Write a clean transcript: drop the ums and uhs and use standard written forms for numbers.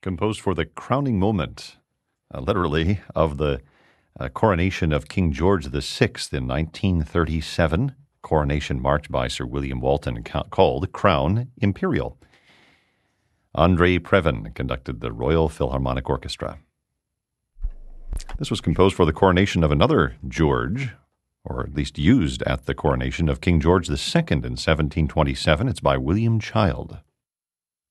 composed for the crowning moment, literally, of the coronation of King George VI in 1937. Coronation march by Sir William Walton called Crown Imperial. Andrei Previn conducted the Royal Philharmonic Orchestra. This was composed for the coronation of another George, or at least used at the coronation of King George II in 1727. It's by William Child.